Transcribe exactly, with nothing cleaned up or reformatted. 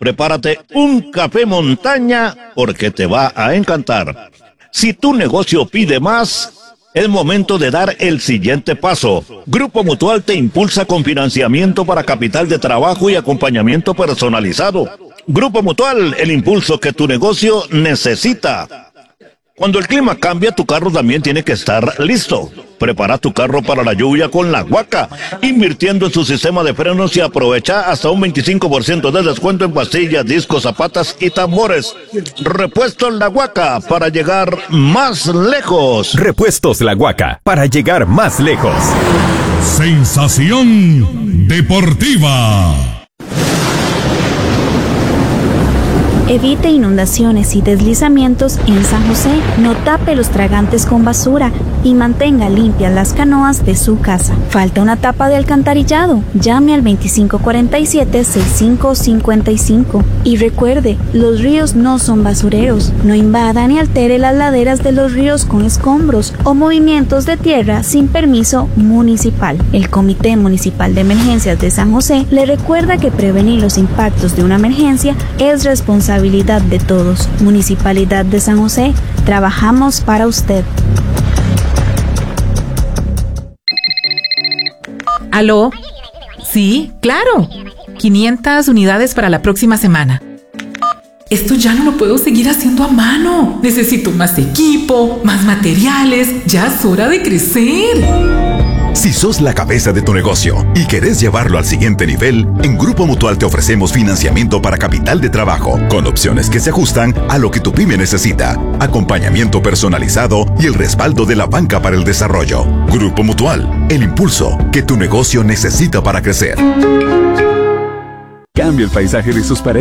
prepárate un café montaña porque te va a encantar. Si tu negocio pide más, es momento de dar el siguiente paso. Grupo Mutual te impulsa con financiamiento para capital de trabajo y acompañamiento personalizado. Grupo Mutual, el impulso que tu negocio necesita. Cuando el clima cambia, tu carro también tiene que estar listo. Prepara tu carro para la lluvia con La Huaca, invirtiendo en su sistema de frenos y aprovecha hasta un veinticinco por ciento de descuento en pastillas, discos, zapatas y tambores. Repuestos La Huaca para llegar más lejos. Repuestos La Huaca para llegar más lejos. Sensación deportiva. Evite inundaciones y deslizamientos en San José, no tape los tragantes con basura y mantenga limpias las canoas de su casa. Falta una tapa de alcantarillado, llame al veinticinco cuarenta y siete, sesenta y cinco cincuenta y cinco. Y recuerde, los ríos no son basureros, no invada ni altere las laderas de los ríos con escombros o movimientos de tierra sin permiso municipal. El Comité Municipal de Emergencias de San José le recuerda que prevenir los impactos de una emergencia es responsabilidad de todos. Municipalidad de San José, trabajamos para usted. ¿Aló? Sí, claro. quinientas unidades para la próxima semana. Esto ya no lo puedo seguir haciendo a mano. Necesito más equipo, más materiales. Ya es hora de crecer. Si sos la cabeza de tu negocio y querés llevarlo al siguiente nivel, en Grupo Mutual te ofrecemos financiamiento para capital de trabajo, con opciones que se ajustan a lo que tu pyme necesita, acompañamiento personalizado y el respaldo de la banca para el desarrollo. Grupo Mutual, el impulso que tu negocio necesita para crecer. Cambia el paisaje de sus paredes